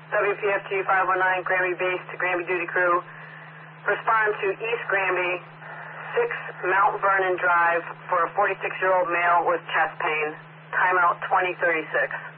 WPFT 519, Granby Base to Granby Duty Crew. Respond to East Granby, 6 Mount Vernon Drive for a 46-year-old male with chest pain. Timeout 2036.